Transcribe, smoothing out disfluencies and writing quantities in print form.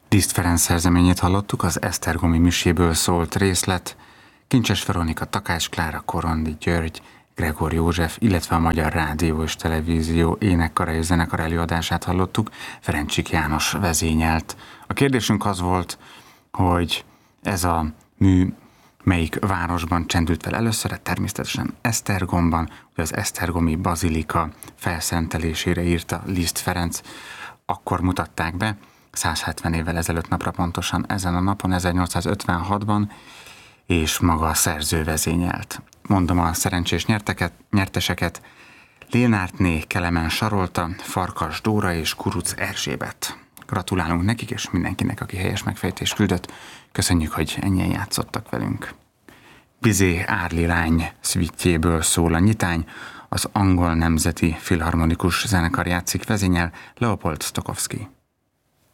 Liszt Ferenc szerzeményét hallottuk, az esztergomi miséből szólt részlet. Kincses Veronika, Takács Klára, Korondi György, Gregor József, illetve a Magyar Rádió és Televízió énekkara és zenekar előadását hallottuk, Ferencsik János vezényelt. A kérdésünk az volt, hogy ez a mű melyik városban csendült fel először, természetesen Esztergomban, hogy az esztergomi bazilika felszentelésére írta Liszt Ferenc. Akkor mutatták be, 170 évvel ezelőtt napra pontosan ezen a napon, 1856-ban, és maga a szerző vezényelt. Mondom a szerencsés nyerteseket: Lénártné Kelemen Sarolta, Farkas Dóra és Kuruc Erzsébet. Gratulálunk nekik és mindenkinek, aki helyes megfejtést küldött. Köszönjük, hogy ennyien játszottak velünk. Bizé Árli lány szvitjéből szól a nyitány, az Angol Nemzeti Filharmonikus Zenekar játszik, vezényel Leopold Stokowski.